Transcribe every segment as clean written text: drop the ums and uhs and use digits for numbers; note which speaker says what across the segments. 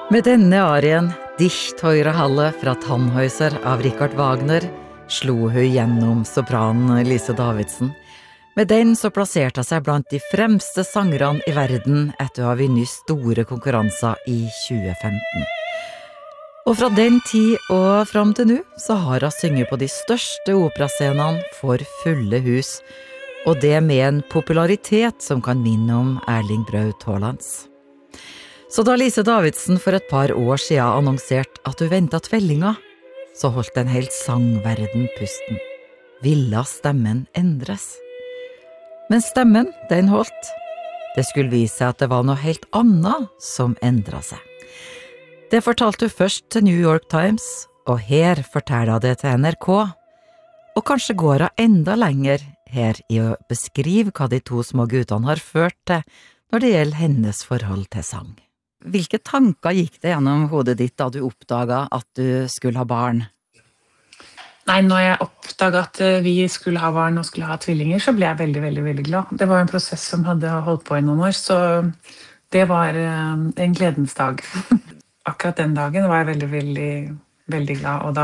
Speaker 1: Med denne arien, Dicht høyre Halle fra Tannhäuser av Richard Wagner, slo hun gjennom sopranen Lise Davidsen. Med den så plasserte hun seg blant de fremste sangerne i verden etter å ha vunnet store konkurranser i 2015. Og fra den tid og fram til nå så har hun synget på de største operascenene for fulle hus, og det med en popularitet som kan minne om Erling Braut Haalands. Så da Lise Davidsen for et par år siden annonserte at hun ventet tvillinger, så holdt en helt sangverden pusten. Ville stemmen endres? Men stemmen, den holdt. Det skulle vise seg at det var noe helt annet som endret seg. Det fortalte hun først til New York Times, og her forteller hun det til NRK. Og kanskje går hun enda lenger her i å beskrive hva de to små guttene har ført til når det gjelder hennes forhold til sang. Hvilke tanker gikk det gjennom hodet ditt da du oppdaget at du skulle ha barn?
Speaker 2: Nei, når jeg oppdaget at vi skulle ha barn og skulle ha tvillinger, så ble jeg veldig, veldig, veldig glad. Det var en prosess som hadde holdt på i noen år, så det var en gledens dag. Akkurat den dagen var jeg veldig, veldig, veldig glad, og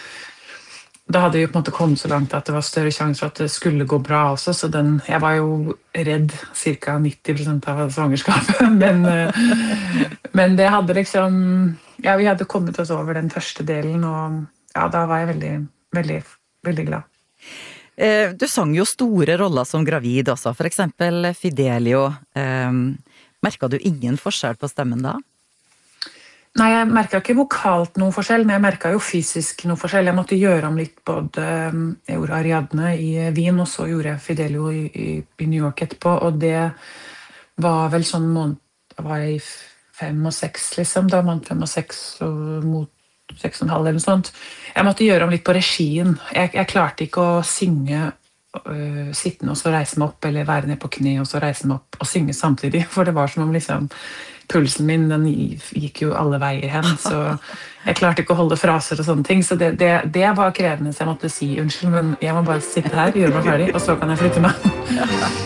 Speaker 2: da hadde vi på en måte kommet så langt at det var større sjanse for at det skulle gå bra også, så jeg var jo redd ca. 90% av svangerskapet, men det hadde liksom, ja, vi hadde kommet oss over den første delen, og ja, da var jeg veldig, veldig, veldig glad.
Speaker 1: Du sang jo store roller som gravid også, for eksempel Fidelio. Merket du ingen forskjell på stemmen da?
Speaker 2: Nei, jeg merket ikke vokalt noen forskjell, men jeg merket jo fysisk noen forskjell. Jeg måtte gjøre om litt både, jeg gjorde Ariadne i Wien, og så gjorde jeg Fidelio i New York etterpå, og det var vel sånn da var jeg i 5 og 6 liksom, da måned 5 og 6 og mot 6,5 eller noe sånt. Jeg måtte gjøre om litt på regien. Jeg klarte ikke å synge sittende og så reise meg opp, eller være ned på kne og så reise meg opp og synge samtidig, for det var som om liksom pulsen min, den gikk jo alle veier hen, så jeg klarte ikke å holde fraser og sånne ting, så det var krevende, så jeg måtte si unnskyld, men jeg må bare sitte her, gjøre meg ferdig, og så kan jeg flytte meg.